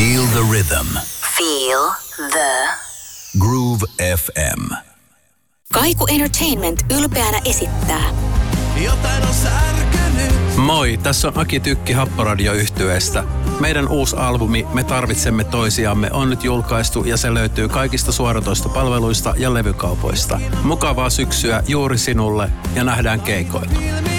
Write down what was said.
Feel the rhythm. Feel the Groove FM. Kaiku Entertainment ylpeänä esittää. Jotain on särkynyt. Moi, tässä on Aki Tykki Happoradio-yhtyeestä. Meidän uusi albumi Me tarvitsemme toisiamme on nyt julkaistu ja se löytyy kaikista suoratoistopalveluista ja levykaupoista. Mukavaa syksyä juuri sinulle ja nähdään keikoilla.